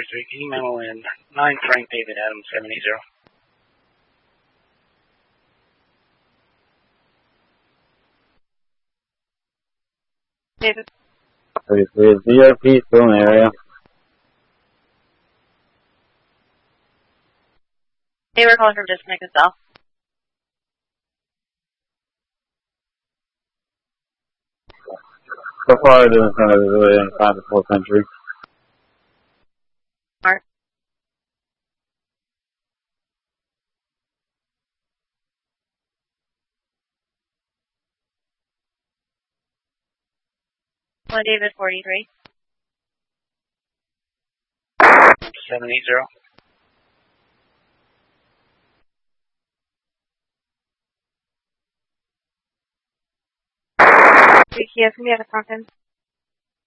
43, can you memo in 9 Frank David Adam 780? David. Is DRP still in the area? Hey, we're calling from disconnected cell. So far, it doesn't sound like it's really in the 4th century. Mark. One David 43. 780. Yes, we have a conference.